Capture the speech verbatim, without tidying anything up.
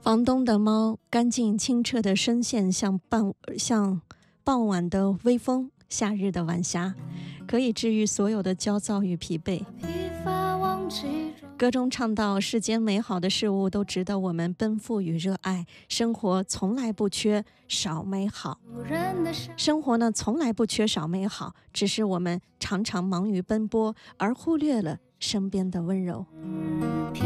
房东的猫，干净清澈的声线像傍像傍晚的微风，夏日的晚霞，可以治愈所有的焦躁与疲惫。歌中唱到，世间美好的事物都值得我们奔赴与热爱，生活从来不缺少美好。生活呢，从来不缺少美好，只是我们常常忙于奔波，而忽略了身边的温柔。